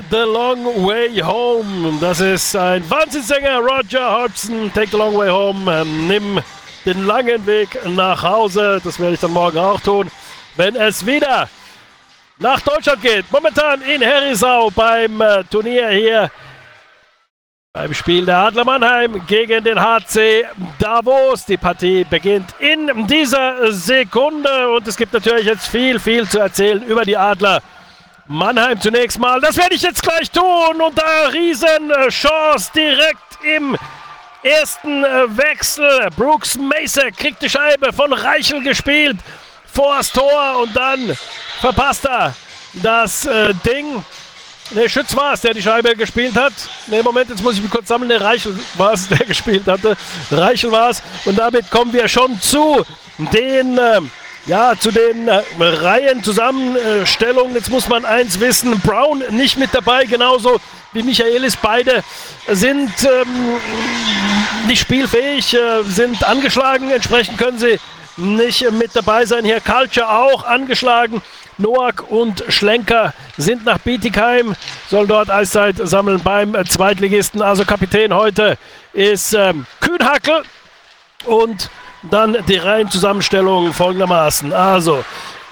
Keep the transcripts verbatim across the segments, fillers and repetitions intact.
The Long Way Home. Das ist ein Wahnsinnssänger, Roger Hodgson. Take the Long Way Home. Ähm, nimm den langen Weg nach Hause. Das werde ich dann morgen auch tun, wenn es wieder nach Deutschland geht. Momentan in Herisau beim äh, Turnier hier. Beim Spiel der Adler Mannheim gegen den H C Davos. Die Partie beginnt in dieser Sekunde. Und es gibt natürlich jetzt viel, viel zu erzählen über die Adler Mannheim zunächst mal. Das werde ich jetzt gleich tun. Und da riesen Chance direkt im ersten Wechsel. Brooks Macek kriegt die Scheibe von Reichel gespielt vors Tor. Und dann verpasst er das äh, Ding. Ne, Schütz war es, der die Scheibe gespielt hat. Ne, Moment, jetzt muss ich mich kurz sammeln. Ne, Reichel war es, der gespielt hatte. Reichel war es. Und damit kommen wir schon zu den... Äh, Ja, zu den äh, Reihenzusammenstellungen. Jetzt muss man eins wissen, Brown nicht mit dabei, genauso wie Michaelis. Beide sind ähm, nicht spielfähig, äh, sind angeschlagen. Entsprechend können sie nicht äh, mit dabei sein. Hier Culture auch angeschlagen. Noack und Schlenker sind nach Bietigheim, sollen dort Eiszeit sammeln beim äh, Zweitligisten. Also Kapitän heute ist ähm, Kühnhackel und dann die Reihenzusammenstellung folgendermaßen. Also,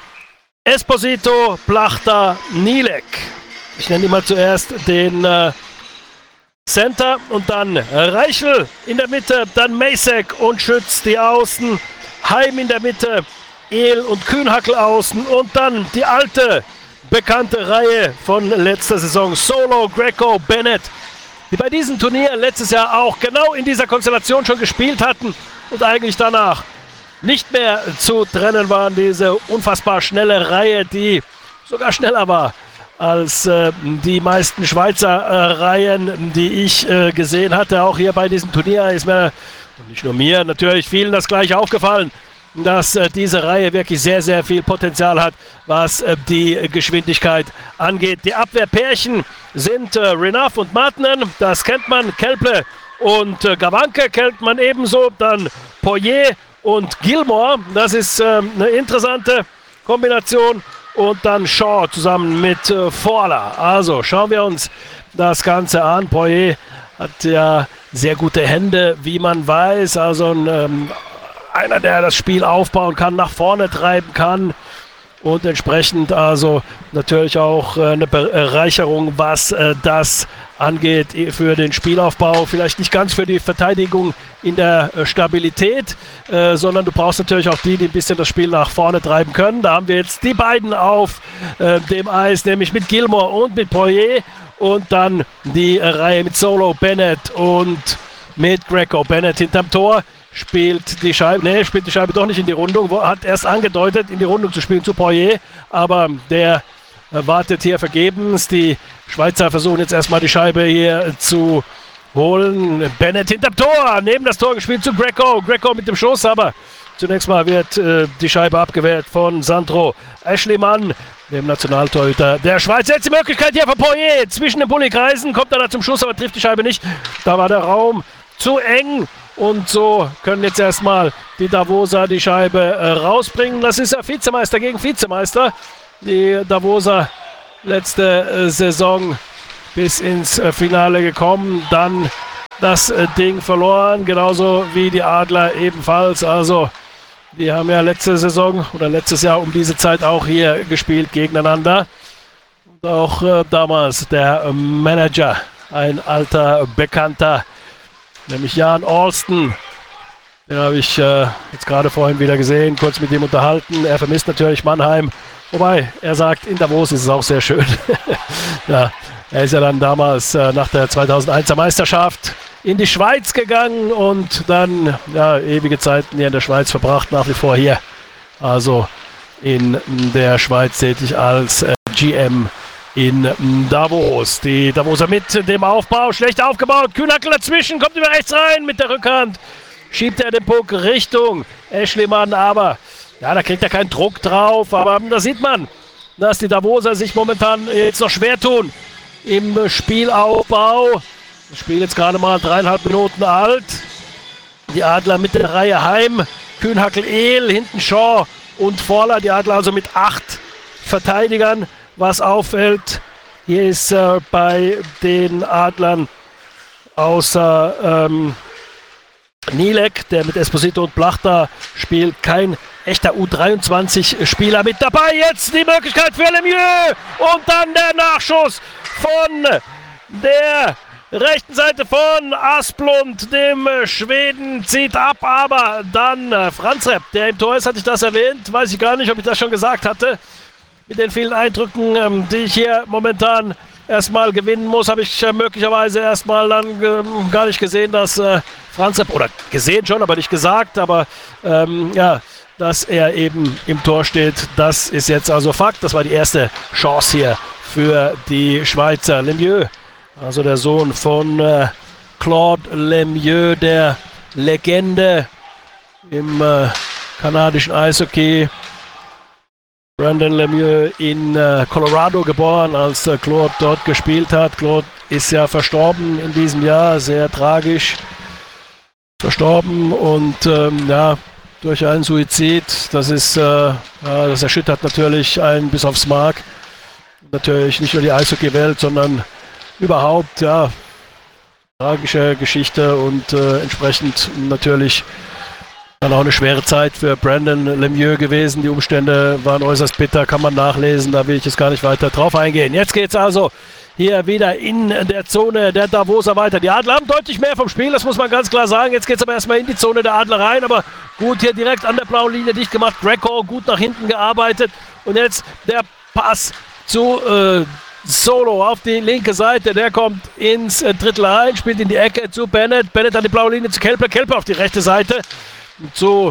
Esposito, Plachter, Nielek. Ich nenne immer zuerst den äh, Center und dann Reichel in der Mitte, dann Macek und Schütz die Außen, Heim in der Mitte, Ehl und Kühnhackel außen und dann die alte, bekannte Reihe von letzter Saison. Solo, Greco, Bennett, die bei diesem Turnier letztes Jahr auch genau in dieser Konstellation schon gespielt hatten und eigentlich danach nicht mehr zu trennen waren. Diese unfassbar schnelle Reihe, die sogar schneller war als äh, die meisten Schweizer äh, Reihen, die ich äh, gesehen hatte. Auch hier bei diesem Turnier ist mir, und nicht nur mir, natürlich vielen das gleich aufgefallen, dass äh, diese Reihe wirklich sehr, sehr viel Potenzial hat, was äh, die Geschwindigkeit angeht. Die Abwehrpärchen sind äh, Renaff und Martinen, das kennt man. Kelple und äh, Gawanke kennt man ebenso. Dann Poirier und Gilmore, das ist äh, eine interessante Kombination. Und dann Shaw zusammen mit äh, Forler. Also schauen wir uns das Ganze an. Poirier hat ja sehr gute Hände, wie man weiß. Also ein, ähm, einer, der das Spiel aufbauen kann, nach vorne treiben kann. Und entsprechend also natürlich auch äh, eine Bereicherung, was äh, das angeht für den Spielaufbau. Vielleicht nicht ganz für die Verteidigung in der äh, Stabilität, äh, sondern du brauchst natürlich auch die, die ein bisschen das Spiel nach vorne treiben können. Da haben wir jetzt die beiden auf äh, dem Eis, nämlich mit Gilmore und mit Poirier. Und dann die äh, Reihe mit Solo, Bennett und mit Greco. Bennett hinterm Tor. Spielt die Scheibe, nee, spielt die Scheibe doch nicht in die Rundung, hat erst angedeutet, in die Rundung zu spielen zu Poirier, aber der wartet hier vergebens. Die Schweizer versuchen jetzt erstmal die Scheibe hier zu holen. Bennett hinterm Tor, neben das Tor gespielt zu Greco. Greco mit dem Schuss, aber zunächst mal wird äh, die Scheibe abgewehrt von Sandro. Ashley Mann, dem Nationaltorhüter der Schweiz. Jetzt die Möglichkeit hier von Poirier zwischen den Bulli-Kreisen, kommt er da zum Schuss, aber trifft die Scheibe nicht. Da war der Raum zu eng. Und so können jetzt erstmal die Davoser die Scheibe äh, rausbringen. Das ist ja Vizemeister gegen Vizemeister. Die Davoser letzte äh, Saison bis ins äh, Finale gekommen. Dann das äh, Ding verloren. Genauso wie die Adler ebenfalls. Also die haben ja letzte Saison oder letztes Jahr um diese Zeit auch hier gespielt gegeneinander. Und auch äh, damals der äh, Manager, ein alter Bekannter, nämlich Jan Alston. Den habe ich äh, jetzt gerade vorhin wieder gesehen, kurz mit ihm unterhalten. Er vermisst natürlich Mannheim. Wobei, er sagt, in Davos ist es auch sehr schön. Ja, er ist ja dann damals äh, nach der zweitausendeiner Meisterschaft in die Schweiz gegangen und dann ja, ewige Zeiten hier in der Schweiz verbracht, nach wie vor hier. Also in der Schweiz tätig als äh, G M in Davos. Die Davoser mit dem Aufbau, schlecht aufgebaut. Kühnhackel dazwischen, kommt über rechts rein mit der Rückhand. Schiebt er den Puck Richtung Ashley Mann, aber ja, da kriegt er keinen Druck drauf. Aber da sieht man, dass die Davoser sich momentan jetzt noch schwer tun im Spielaufbau. Das Spiel jetzt gerade mal dreieinhalb Minuten alt. Die Adler mit der Reihe Heim, Kühnhackel, Ehl, hinten Shaw und Forler. Die Adler also mit acht Verteidigern. Was auffällt, Hier ist äh, bei den Adlern außer ähm, Nielek, der mit Esposito und Plachta spielt, kein echter U dreiundzwanzig-Spieler mit dabei. Jetzt die Möglichkeit für Lemieux und dann der Nachschuss von der rechten Seite von Asplund, dem Schweden, zieht ab, aber dann äh, Franz Repp, der im Tor ist, hatte ich das erwähnt, weiß ich gar nicht, ob ich das schon gesagt hatte. Mit den vielen Eindrücken, ähm, die ich hier momentan erstmal gewinnen muss, habe ich äh, möglicherweise erstmal dann äh, gar nicht gesehen, dass äh, Franz Repp, oder gesehen schon, aber nicht gesagt, aber ähm, ja, dass er eben im Tor steht, das ist jetzt also Fakt. Das war die erste Chance hier für die Schweizer. Lemieux, also der Sohn von äh, Claude Lemieux, der Legende im äh, kanadischen Eishockey. Brandon Lemieux in äh, Colorado geboren, als äh, Claude dort gespielt hat. Claude ist ja verstorben in diesem Jahr, sehr tragisch verstorben und ähm, ja, durch einen Suizid. Das ist, äh, ja, das erschüttert natürlich einen bis aufs Mark. Natürlich nicht nur die Eishockey-Welt, sondern überhaupt, ja, tragische Geschichte und äh, entsprechend natürlich dann auch eine schwere Zeit für Brandon Lemieux gewesen. Die Umstände waren äußerst bitter, kann man nachlesen, da will ich jetzt gar nicht weiter drauf eingehen. Jetzt geht es also hier wieder in der Zone der Davoser weiter. Die Adler haben deutlich mehr vom Spiel, das muss man ganz klar sagen. Jetzt geht es aber erstmal in die Zone der Adler rein, aber gut hier direkt an der blauen Linie dicht gemacht. Greco gut nach hinten gearbeitet und jetzt der Pass zu äh, Solo auf die linke Seite, der kommt ins äh, Drittel rein, spielt in die Ecke zu Bennett. Bennett an die blaue Linie zu Kelper, Kelper auf die rechte Seite zu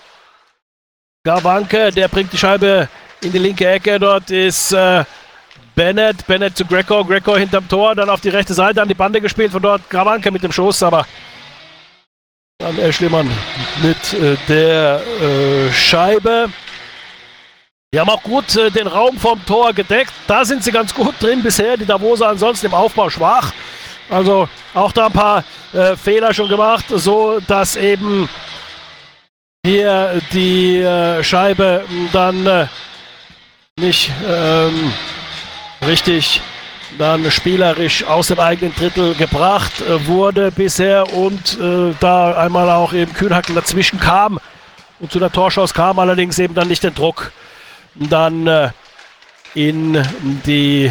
Garwanke, der bringt die Scheibe in die linke Ecke. Dort ist äh, Bennett, Bennett zu Greco, Greco hinterm Tor, dann auf die rechte Seite an die Bande gespielt, von dort Garwanke mit dem Schuss, aber dann Herr Schlimmern mit äh, der äh, Scheibe. Die haben auch gut äh, den Raum vom Tor gedeckt, da sind sie ganz gut drin bisher, die Davoser ansonsten im Aufbau schwach. Also auch da ein paar äh, Fehler schon gemacht, so dass eben hier die äh, Scheibe dann äh, nicht ähm, richtig dann spielerisch aus dem eigenen Drittel gebracht äh, wurde bisher und äh, da einmal auch eben Kühnhackl dazwischen kam und zu der Torchance kam, allerdings eben dann nicht den Druck dann äh, in die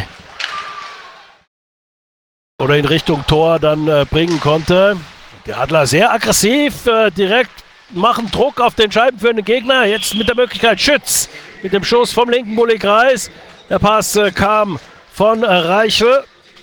oder in Richtung Tor dann äh, bringen konnte. Der Adler sehr aggressiv, äh, direkt machen Druck auf den scheibenführenden Gegner. Jetzt mit der Möglichkeit Schütz mit dem Schuss vom linken Bulli-Kreis. Der Pass äh, kam von äh, Reichel.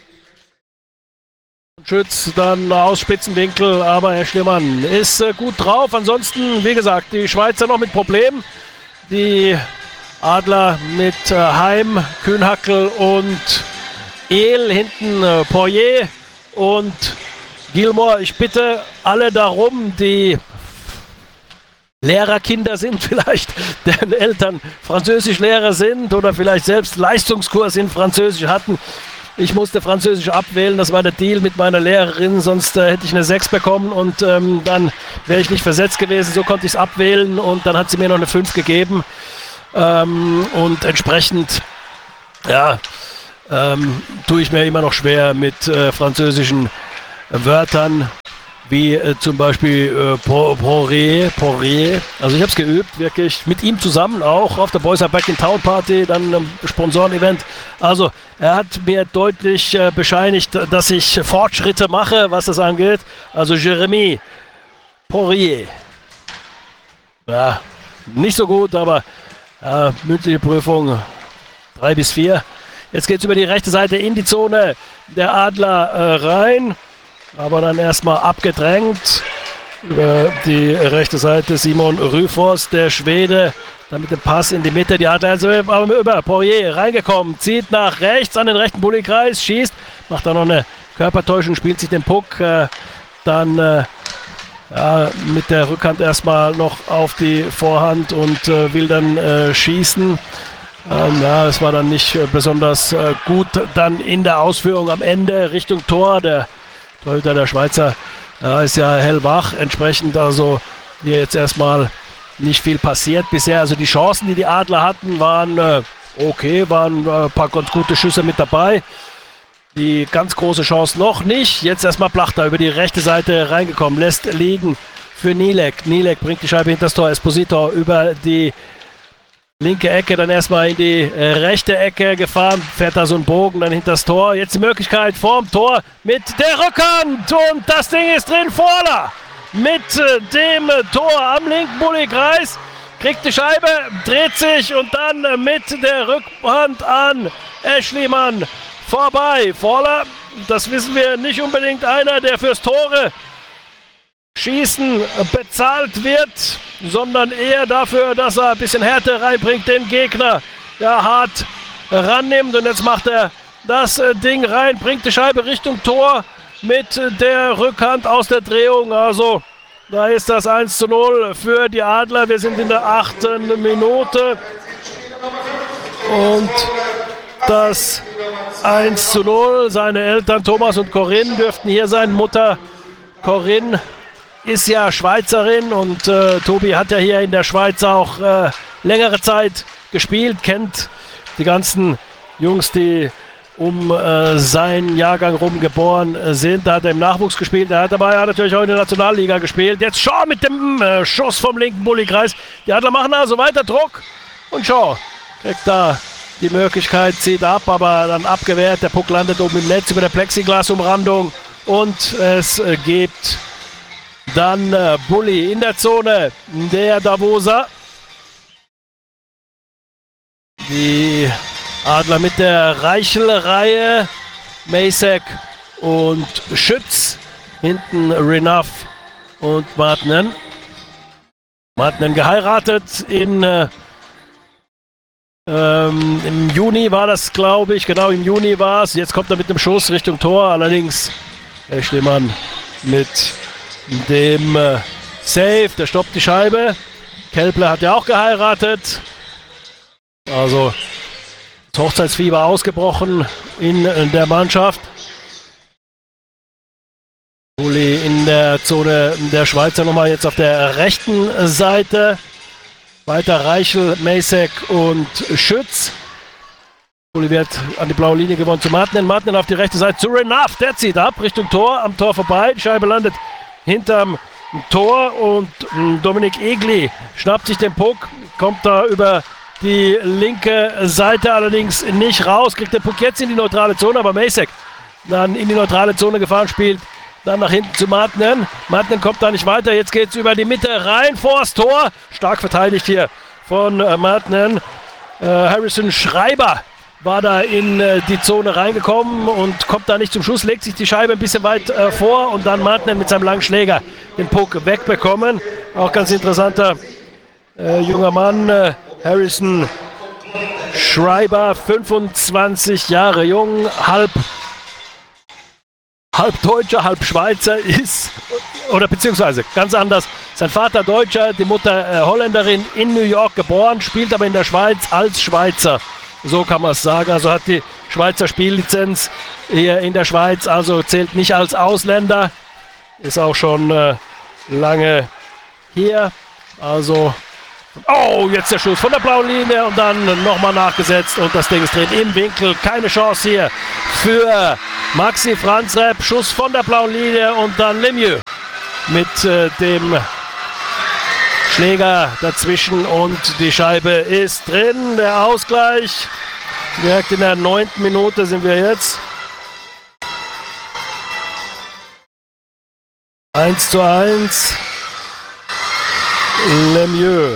Schütz dann aus Spitzenwinkel, aber Herr Schliemann ist äh, gut drauf. Ansonsten, wie gesagt, die Schweizer noch mit Problemen. Die Adler mit äh, Heim, Kühnhackl und El, hinten äh, Poirier und Gilmore. Ich bitte alle darum, die Lehrerkinder sind vielleicht, deren Eltern Französischlehrer sind oder vielleicht selbst Leistungskurs in Französisch hatten. Ich musste Französisch abwählen, das war der Deal mit meiner Lehrerin, sonst äh, hätte ich eine sechs bekommen und ähm, dann wäre ich nicht versetzt gewesen. So konnte ich es abwählen und dann hat sie mir noch eine fünf gegeben. Ähm, und entsprechend, ja, ähm, tue ich mir immer noch schwer mit äh, französischen Wörtern, wie äh, zum Beispiel äh, Poirier, Poirier. Also ich habe es geübt, wirklich, mit ihm zusammen auch auf der Boys Are Back in Town Party, dann ähm, Sponsoren-Event. Also er hat mir deutlich äh, bescheinigt, dass ich Fortschritte mache, was das angeht. Also Jérémy Poirier. Ja, nicht so gut, aber äh, mündliche Prüfung drei bis vier. Jetzt geht es über die rechte Seite in die Zone der Adler äh, rein. Aber dann erstmal abgedrängt über die rechte Seite Simon Ryfors, der Schwede, dann mit dem Pass in die Mitte. Die Adler also über Poirier reingekommen, zieht nach rechts an den rechten Bulli-Kreis, schießt, macht dann noch eine Körpertäuschung, spielt sich den Puck, äh, dann äh, ja, mit der Rückhand erstmal noch auf die Vorhand und äh, will dann äh, schießen. Ähm, ja, es war dann nicht äh, besonders äh, gut dann in der Ausführung am Ende Richtung Tor. Der Torhüter der Schweizer äh, ist ja hellwach, entsprechend also hier jetzt erstmal nicht viel passiert bisher. Also die Chancen, die die Adler hatten, waren äh, okay, waren äh, ein paar ganz gute Schüsse mit dabei. die ganz große Chance noch nicht. Jetzt erstmal Plachter über die rechte Seite reingekommen, lässt liegen für Nilek. Nilek bringt die Scheibe hinter das Tor. Esposito über die linke Ecke, dann erstmal in die äh, rechte Ecke gefahren, fährt da so einen Bogen, dann hinter das Tor. Jetzt die Möglichkeit vorm Tor mit der Rückhand und das Ding ist drin. Vorler mit äh, dem Tor am linken Bulli-Kreis, kriegt die Scheibe, dreht sich und dann äh, mit der Rückhand an Eschlimann vorbei. Vorler, das wissen wir, nicht unbedingt einer, der fürs Tore Schießen bezahlt wird, sondern eher dafür, dass er ein bisschen Härte reinbringt, den Gegner, der hart rannimmt. Und jetzt macht er das Ding rein, bringt die Scheibe Richtung Tor mit der Rückhand aus der Drehung. Also da ist das eins zu null für die Adler. Wir sind in der achten Minute und das eins zu null. Seine Eltern Thomas und Corinne dürften hier sein. Mutter Corinne ist ja Schweizerin und äh, Tobi hat ja hier in der Schweiz auch äh, längere Zeit gespielt, kennt die ganzen Jungs, die um äh, seinen Jahrgang rum geboren äh, sind. Da hat er im Nachwuchs gespielt, er hat dabei natürlich auch in der Nationalliga gespielt. Jetzt Shaw mit dem äh, Schuss vom linken Bulli-Kreis. Die Adler machen also weiter Druck und Shaw kriegt da die Möglichkeit, zieht ab, aber dann abgewehrt. Der Puck landet oben im Netz über der Plexiglasumrandung und es äh, gibt dann äh, Bulli in der Zone der Davoser. Die Adler mit der Reichel-Reihe. Macek und Schütz. Hinten Renaff und Martinen. Martinen geheiratet in äh, ähm, im Juni war das, glaube ich. Genau, im Juni war es. Jetzt kommt er mit dem Schuss Richtung Tor. Allerdings Herr Schlemann mit dem äh, Save, der stoppt die Scheibe. Kelpler hat ja auch geheiratet. Also das Hochzeitsfieber ausgebrochen in, in der Mannschaft. Bulli in der Zone der Schweizer nochmal jetzt auf der rechten Seite. Weiter Reichel, Macek und Schütz. Bulli wird an die blaue Linie gewonnen zu Martinen. Martinen auf die rechte Seite zu Renaff. Der zieht ab Richtung Tor, am Tor vorbei. Die Scheibe landet hinterm Tor und Dominik Egli schnappt sich den Puck, kommt da über die linke Seite allerdings nicht raus, kriegt den Puck jetzt in die neutrale Zone, aber Macek dann in die neutrale Zone gefahren, spielt dann nach hinten zu Martinen. Martinen kommt da nicht weiter, jetzt geht es über die Mitte rein vors Tor, stark verteidigt hier von äh, Martinen. Äh, Harrison Schreiber war da in äh, die Zone reingekommen und kommt da nicht zum Schuss, legt sich die Scheibe ein bisschen weit äh, vor und dann Martinen mit seinem langen Schläger den Puck wegbekommen. Auch ganz interessanter äh, junger Mann, äh, Harrison Schreiber, fünfundzwanzig Jahre jung, halb, halb Deutscher, halb Schweizer ist, oder beziehungsweise ganz anders, sein Vater Deutscher, die Mutter äh, Holländerin, in New York geboren, spielt aber in der Schweiz als Schweizer. So kann man es sagen. Also hat die Schweizer Spiellizenz hier in der Schweiz, also zählt nicht als Ausländer. Ist auch schon äh, lange hier. Also, oh, jetzt der Schuss von der blauen Linie und dann nochmal nachgesetzt und das Ding ist drin im Winkel. Keine Chance hier für Maxi Franzreb. Schuss von der blauen Linie und dann Lemieux mit äh, dem Schläger dazwischen und die Scheibe ist drin. Der Ausgleich direkt in der neunten Minute sind wir jetzt. eins zu eins. Lemieux.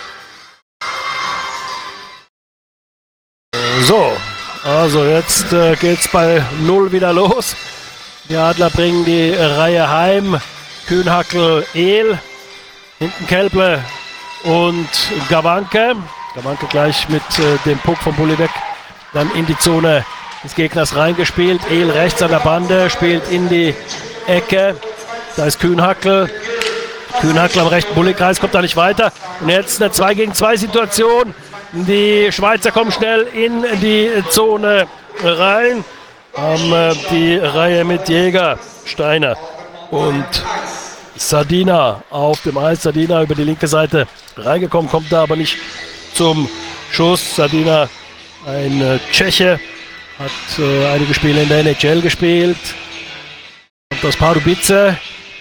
So, also jetzt äh, geht's bei null wieder los. Die Adler bringen die Reihe heim. Kühnhackel, Ehl. Hinten Kelple und Gawanke. Gawanke gleich mit äh, dem Puck vom Bulli weg. Dann in die Zone des Gegners reingespielt. Ehl rechts an der Bande, spielt in die Ecke. Da ist Kühnhackel. Kühnhackel am rechten Bulli-Kreis, kommt da nicht weiter. Und jetzt eine zwei gegen zwei Situation. Die Schweizer kommen schnell in die Zone rein. Haben äh, die Reihe mit Jäger, Steiner und Sadina auf dem Eis. Sadina über die linke Seite reingekommen, kommt da aber nicht zum Schuss. Sadina, ein äh, Tscheche, Hat äh, einige Spiele in der N H L gespielt. Kommt aus Pardubice.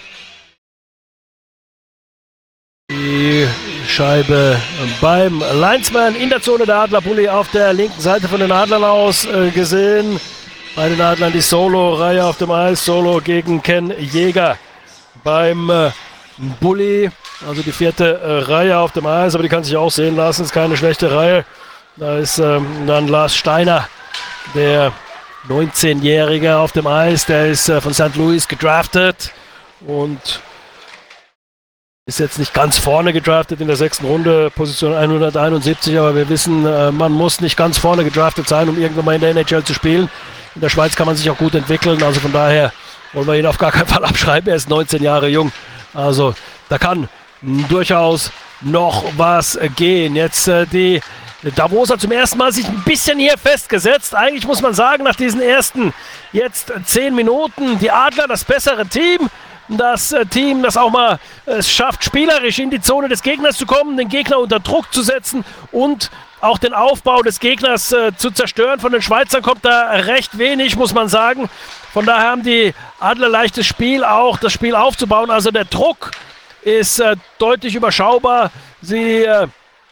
Die Scheibe beim Linesman in der Zone der Adler. Bulli auf der linken Seite von den Adlern aus äh, gesehen. Bei den Adlern die Solo-Reihe auf dem Eis. Solo gegen Ken Jäger beim äh, Bulli. Also die vierte äh, Reihe auf dem Eis. Aber die kann sich auch sehen lassen. Ist keine schlechte Reihe. Da ist ähm, dann Lars Steiner, der neunzehnjährige auf dem Eis. Der ist äh, von Sankt Louis gedraftet und ist jetzt nicht ganz vorne gedraftet in der sechsten Runde, Position hunderteinundsiebzig, aber wir wissen, äh, man muss nicht ganz vorne gedraftet sein, um irgendwann mal in der N H L zu spielen. In der Schweiz kann man sich auch gut entwickeln, also von daher wollen wir ihn auf gar keinen Fall abschreiben. Er ist neunzehn Jahre jung, also da kann durchaus noch was gehen. Jetzt äh, die Davoser zum ersten Mal sich ein bisschen hier festgesetzt. Eigentlich muss man sagen, nach diesen ersten jetzt zehn Minuten, die Adler das bessere Team. Das äh, Team, das auch mal es schafft, spielerisch in die Zone des Gegners zu kommen, den Gegner unter Druck zu setzen und auch den Aufbau des Gegners äh, zu zerstören. Von den Schweizern kommt da recht wenig, muss man sagen. Von daher haben die Adler leichtes Spiel, auch das Spiel aufzubauen. Also der Druck ist äh, deutlich überschaubar. Sie äh,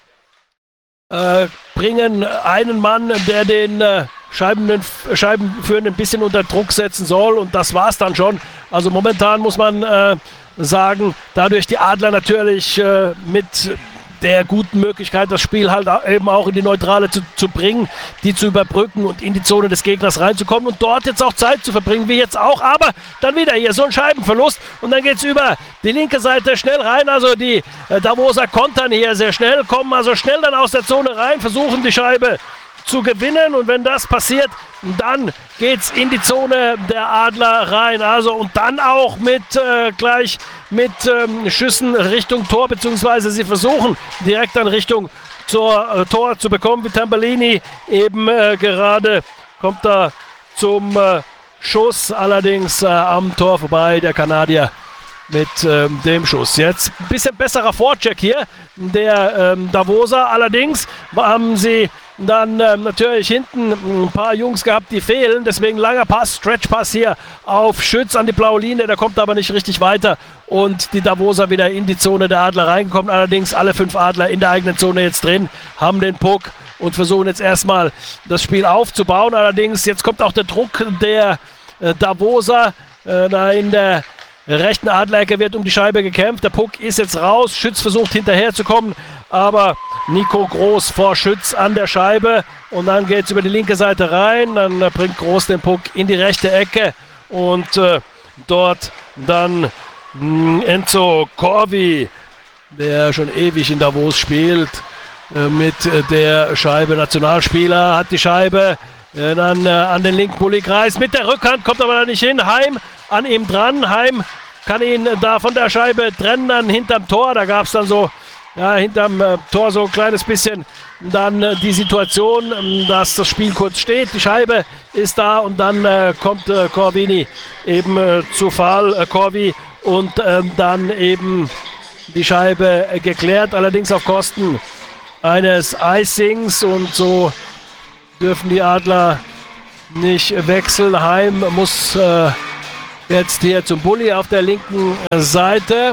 äh, bringen einen Mann, der den äh, Scheiben, Scheibenführenden ein bisschen unter Druck setzen soll, und das war's dann schon. Also momentan muss man äh, sagen, dadurch die Adler natürlich äh, mit der guten Möglichkeit, das Spiel halt eben auch in die Neutrale zu, zu bringen, die zu überbrücken und in die Zone des Gegners reinzukommen und dort jetzt auch Zeit zu verbringen, wie jetzt auch, aber dann wieder hier so ein Scheibenverlust und dann geht's über die linke Seite schnell rein, also die äh, Davoser kontern hier sehr schnell, kommen also schnell dann aus der Zone rein, versuchen die Scheibe zu gewinnen, und wenn das passiert, dann geht's in die Zone der Adler rein. Also und dann auch mit äh, gleich mit ähm, Schüssen Richtung Tor, beziehungsweise sie versuchen direkt dann Richtung zur, äh, Tor zu bekommen, wie Tambellini eben äh, gerade kommt da zum äh, Schuss, allerdings äh, am Tor vorbei, der Kanadier mit ähm, dem Schuss. Jetzt ein bisschen besserer Vorcheck hier, der ähm, Davoser, allerdings haben sie dann ähm, natürlich hinten ein paar Jungs gehabt, die fehlen. Deswegen langer Pass, Stretchpass hier auf Schütz an die blaue Linie. Der kommt aber nicht richtig weiter. Und die Davoser wieder in die Zone der Adler reingekommen. Allerdings alle fünf Adler in der eigenen Zone jetzt drin, haben den Puck und versuchen jetzt erstmal das Spiel aufzubauen. Allerdings jetzt kommt auch der Druck der äh, Davoser. Äh, da in der rechten Adlerecke wird um die Scheibe gekämpft. Der Puck ist jetzt raus. Schütz versucht hinterher zu kommen, aber Nico Groß vor Schütz an der Scheibe, und dann geht es über die linke Seite rein. Dann äh, bringt Groß den Puck in die rechte Ecke und äh, dort dann mh, Enzo Corvi, der schon ewig in Davos spielt, äh, mit äh, der Scheibe, Nationalspieler, hat die Scheibe äh, dann äh, an den linken Bulli-Kreis mit der Rückhand, kommt aber da nicht hin. Heim an ihm dran. Heim kann ihn äh, da von der Scheibe trennen, dann hinterm Tor. Da gab es dann so Ja, hinterm äh, Tor so ein kleines bisschen dann äh, die Situation, ähm, dass das Spiel kurz steht. Die Scheibe ist da und dann äh, kommt äh, Corvini eben äh, zu Fall, äh, Corvi, und ähm, dann eben die Scheibe äh, geklärt, allerdings auf Kosten eines Icings, und so dürfen die Adler nicht wechseln. Heim muss äh, jetzt hier zum Bulli auf der linken äh, Seite.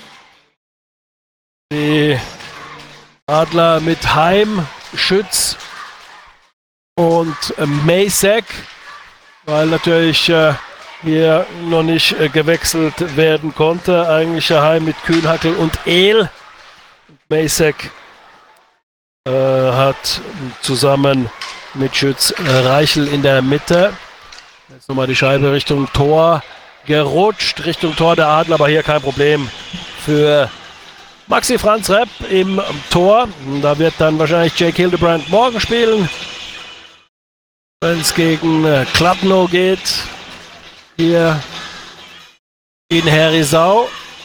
Die Adler mit Heim, Schütz und äh, Macek, weil natürlich äh, hier noch nicht äh, gewechselt werden konnte. Eigentlich Heim mit Kühnhackel und Ehl. Macek äh, hat zusammen mit Schütz äh, Reichel in der Mitte. Jetzt nochmal die Scheibe Richtung Tor gerutscht, Richtung Tor der Adler, aber hier kein Problem für Maxi Franz Repp im Tor. Da wird dann wahrscheinlich Jake Hildebrand morgen spielen, wenn es gegen äh, Kladno geht. Hier in Herisau.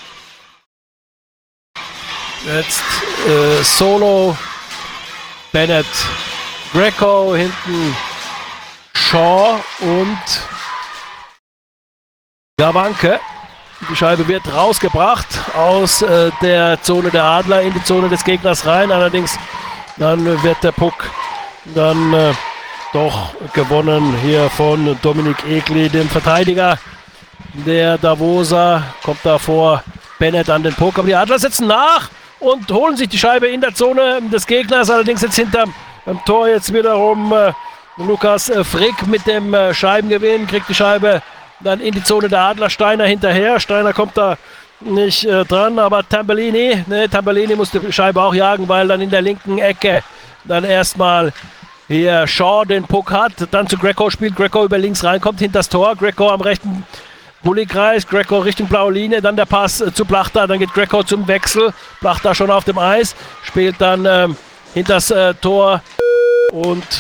Jetzt äh, Solo, Bennett, Greco, hinten Shaw und Gawanke. Die Scheibe wird rausgebracht aus äh, der Zone der Adler in die Zone des Gegners rein. Allerdings dann äh, wird der Puck dann äh, doch gewonnen hier von Dominik Egli, dem Verteidiger der Davoser. Kommt da vor Bennett an den Puck. Aber die Adler setzen nach und holen sich die Scheibe in der Zone des Gegners. Allerdings jetzt hinterm Tor jetzt wiederum äh, Lukas Frick mit dem äh, Scheibengewinn. Kriegt die Scheibe dann in die Zone der Adler. Steiner hinterher. Steiner kommt da nicht äh, dran, aber Tambellini, ne, Tambellini muss die Scheibe auch jagen, weil dann in der linken Ecke dann erstmal hier Shaw den Puck hat, dann zu Greco spielt, Greco über links reinkommt, hinter das Tor, Greco am rechten Bulli-Kreis, Greco Richtung blaue Linie, dann der Pass äh, zu Plachter, dann geht Greco zum Wechsel, Plachter schon auf dem Eis, spielt dann ähm, hinter das äh, Tor und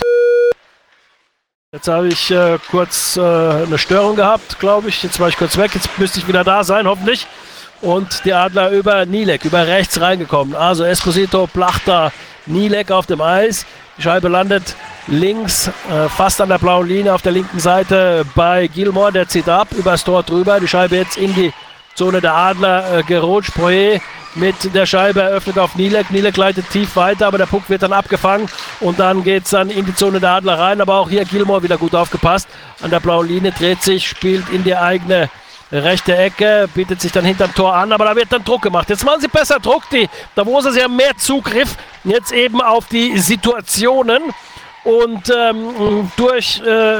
jetzt habe ich äh, kurz äh, eine Störung gehabt, glaube ich, jetzt war ich kurz weg, jetzt müsste ich wieder da sein, hoffentlich. Und die Adler über Nielek, über rechts reingekommen. Also Esposito, Plachter, Nielek auf dem Eis. Die Scheibe landet links, äh, fast an der blauen Linie auf der linken Seite bei Gilmore. Der zieht ab, übers Tor drüber. Die Scheibe jetzt in die Zone der Adler äh, gerutscht. Poirier mit der Scheibe eröffnet auf Nielek. Nielek leitet tief weiter, aber der Puck wird dann abgefangen. Und dann geht es dann in die Zone der Adler rein. Aber auch hier Gilmore wieder gut aufgepasst. An der blauen Linie dreht sich, spielt in die eigene rechte Ecke, bietet sich dann hinterm Tor an, aber da wird dann Druck gemacht. Jetzt machen sie besser Druck, die Davoser, sie haben mehr Zugriff jetzt eben auf die Situationen und ähm, durch äh,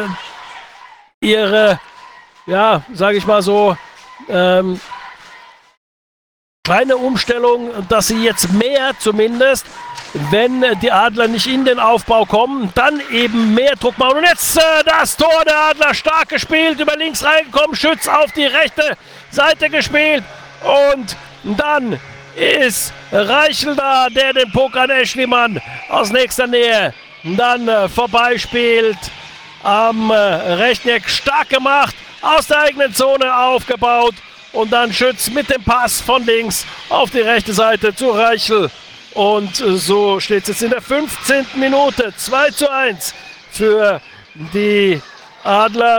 ihre, ja, sage ich mal so, ähm, kleine Umstellung, dass sie jetzt mehr zumindest, wenn die Adler nicht in den Aufbau kommen, dann eben mehr Druck machen. Und jetzt äh, das Tor der Adler, stark gespielt, über links reingekommen, Schütz auf die rechte Seite gespielt. Und dann ist Reichel da, der den Puck an Eschlimann aus nächster Nähe dann äh, vorbeispielt. Am äh, rechten Eck stark gemacht, aus der eigenen Zone aufgebaut. Und dann Schütz mit dem Pass von links auf die rechte Seite zu Reichel. Und so steht es jetzt in der fünfzehnten Minute. zwei zu eins für die Adler.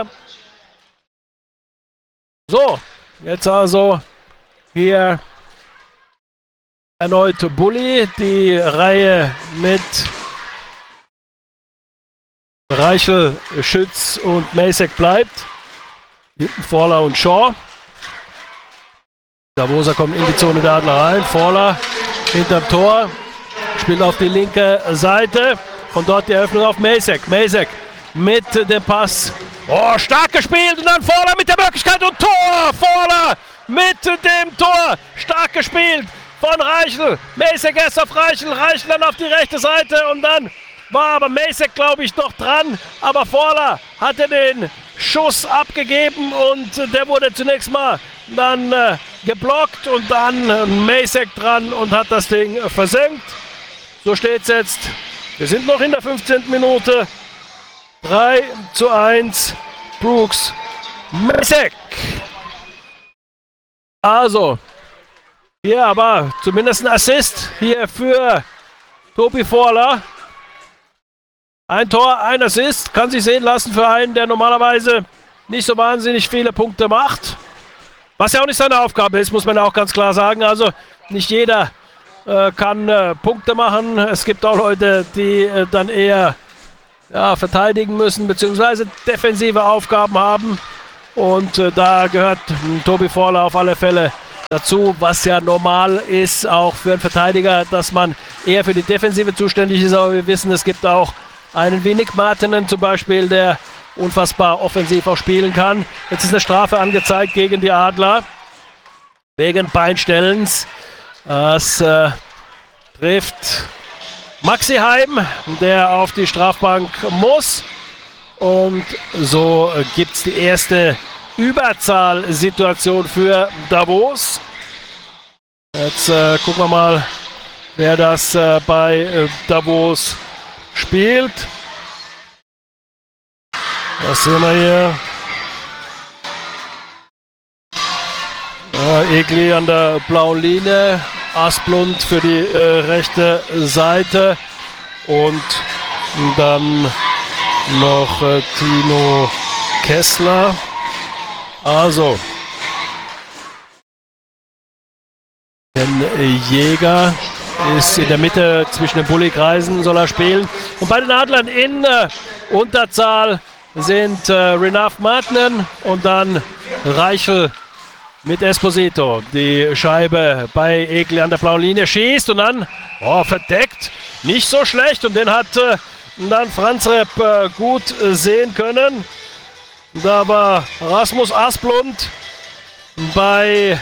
So, jetzt also hier erneut Bulli. Die Reihe mit Reichel, Schütz und Macek bleibt. Hinten Forler und Shaw. Davoser kommt in die Zone der Adler rein. Forler hinterm Tor, spielt auf die linke Seite. Von dort die Eröffnung auf Macek. Macek mit dem Pass. Oh, stark gespielt und dann Forler mit der Möglichkeit und Tor! Forler mit dem Tor. Stark gespielt von Reichel. Macek erst auf Reichel, Reichel dann auf die rechte Seite und dann war aber Macek, glaube ich, noch dran. Aber Forler hatte den Schuss abgegeben und der wurde zunächst mal dann äh, geblockt und dann äh, Macek dran und hat das Ding äh, versenkt. So steht es jetzt. Wir sind noch in der fünfzehnten Minute. drei zu eins. Brooks Macek. Also, hier aber zumindest ein Assist hier für Tobi Forler. Ein Tor, ein Assist, kann sich sehen lassen für einen, der normalerweise nicht so wahnsinnig viele Punkte macht. Was ja auch nicht seine Aufgabe ist, muss man auch ganz klar sagen. Also nicht jeder äh, kann äh, Punkte machen. Es gibt auch Leute, die äh, dann eher ja, verteidigen müssen, beziehungsweise defensive Aufgaben haben. Und äh, da gehört äh, Tobi Forler auf alle Fälle dazu, was ja normal ist, auch für einen Verteidiger, dass man eher für die Defensive zuständig ist. Aber wir wissen, es gibt auch einen wie Nick Martinen zum Beispiel, der unfassbar offensiv auch spielen kann. Jetzt ist eine Strafe angezeigt gegen die Adler wegen Beinstellens. Das äh, trifft Maxi Heim, der auf die Strafbank muss. Und so äh, gibt es die erste Überzahlsituation für Davos. Jetzt äh, gucken wir mal, wer das äh, bei äh, Davos spielt. Was sehen wir hier? Ja, Egli an der blauen Linie. Asplund für die äh, rechte Seite. Und dann noch äh, Tino Kessler. Also. Den äh, Jäger ist in der Mitte zwischen den Bulli-Kreisen, soll er spielen. Und bei den Adlern in äh, Unterzahl sind äh, Renaf Martinen und dann Reichel mit Esposito. Die Scheibe bei Egli an der blauen Linie schießt und dann oh, verdeckt. Nicht so schlecht und den hat äh, dann Franz Repp äh, gut äh, sehen können. Da war Rasmus Asplund bei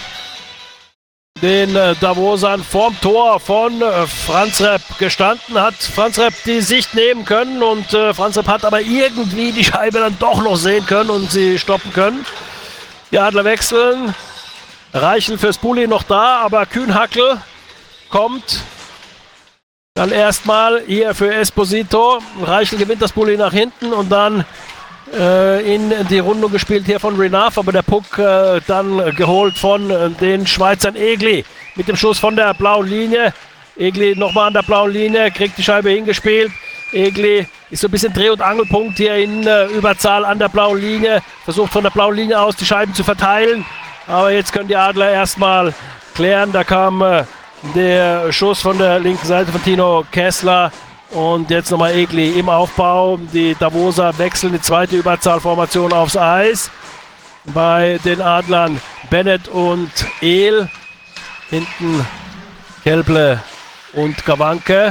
den äh, Davosern vorm Tor von äh, Franz Repp gestanden, hat Franz Repp die Sicht nehmen können und äh, Franz Repp hat aber irgendwie die Scheibe dann doch noch sehen können und sie stoppen können. Die Adler wechseln, Reichel fürs Bulli noch da, aber Kühnhackel kommt dann erstmal hier für Esposito. Reichel gewinnt das Bulli nach hinten und dann äh, in die Rundung gespielt hier von Renaf, aber der Puck äh, dann geholt von äh, den Schweizern. Egli mit dem Schuss von der blauen Linie. Egli nochmal an der blauen Linie, kriegt die Scheibe hingespielt. Egli ist so ein bisschen Dreh- und Angelpunkt hier in äh, Überzahl an der blauen Linie. Versucht von der blauen Linie aus die Scheiben zu verteilen. Aber jetzt können die Adler erstmal klären. Da kam äh, der Schuss von der linken Seite von Tino Kessler. Und jetzt nochmal Egli im Aufbau. Die Davoser wechseln die zweite Überzahlformation aufs Eis. Bei den Adlern Bennett und Ehl. Hinten Kelble und Gawanke.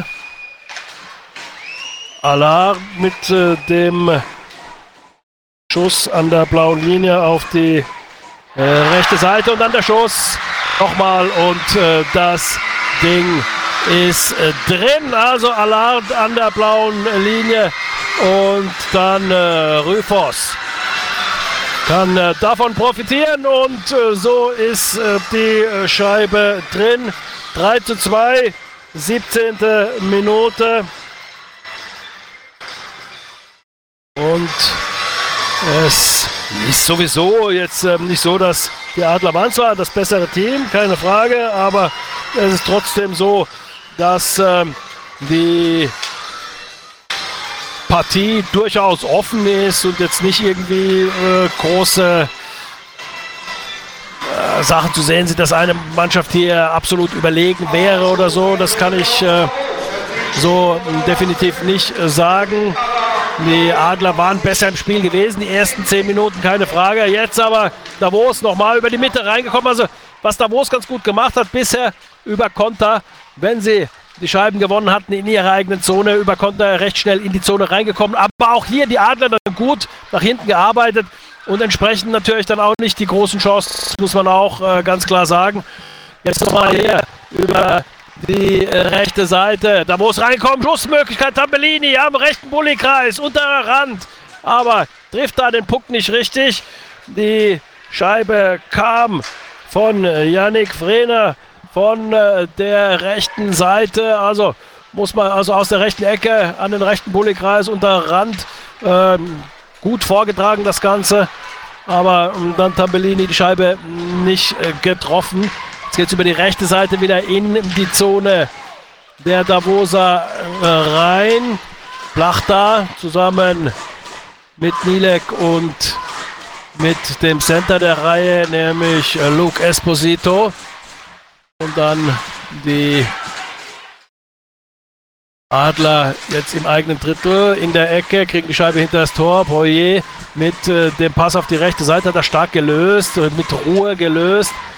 Allard mit äh, dem Schuss an der blauen Linie auf die äh, rechte Seite und dann der Schuss nochmal und äh, das Ding ist äh, drin. Also Allard an der blauen Linie und dann äh, Rüfors kann äh, davon profitieren und äh, so ist äh, die äh, Scheibe drin. drei zu zwei, siebzehnte Minute. Und es ist sowieso jetzt ähm, nicht so, dass die Adler waren zwar das bessere Team, keine Frage, aber es ist trotzdem so, dass ähm, die Partie durchaus offen ist und jetzt nicht irgendwie äh, große äh, Sachen zu sehen sind, dass eine Mannschaft hier absolut überlegen wäre oder so. Das kann ich äh, so definitiv nicht äh, sagen. Die Adler waren besser im Spiel gewesen, die ersten zehn Minuten, keine Frage. Jetzt aber Davos nochmal über die Mitte reingekommen. Also was Davos ganz gut gemacht hat bisher über Konter, wenn sie die Scheiben gewonnen hatten in ihrer eigenen Zone, über Konter recht schnell in die Zone reingekommen. Aber auch hier die Adler dann gut nach hinten gearbeitet und entsprechend natürlich dann auch nicht die großen Chancen, muss man auch äh, ganz klar sagen. Jetzt nochmal hier über die äh, rechte Seite, da wo es reinkommt, Schussmöglichkeit, Tambellini am rechten Bulli-Kreis, unterer Rand, aber trifft da den Puck nicht richtig. Die Scheibe kam von äh, Yannick Frehner von äh, der rechten Seite, also muss man also aus der rechten Ecke an den rechten Bulli-Kreis, unter Rand, ähm, gut vorgetragen das Ganze, aber ähm, dann Tambellini die Scheibe nicht äh, getroffen. Jetzt geht es über die rechte Seite wieder in die Zone der Davoser äh, rein. Plachta zusammen mit Milek und mit dem Center der Reihe, nämlich äh, Luke Esposito. Und dann die Adler jetzt im eigenen Drittel in der Ecke, kriegen die Scheibe hinter das Tor. Poirier mit äh, dem Pass auf die rechte Seite hat er stark gelöst, äh, mit Ruhe gelöst.